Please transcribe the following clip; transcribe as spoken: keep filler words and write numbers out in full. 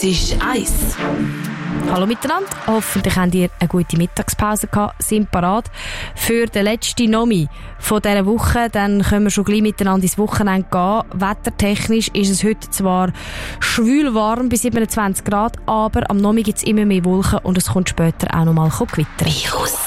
Das ist eins. Hallo miteinander, hoffentlich habt ihr eine gute Mittagspause gehabt, sind parat für den letzten Nomi von dieser Woche. Dann können wir schon gleich miteinander ins Wochenende gehen. Wettertechnisch ist es heute zwar schwül warm bis siebenundzwanzig Grad, aber am Nomi gibt es immer mehr Wolken und es kommt später auch noch mal Gewitter.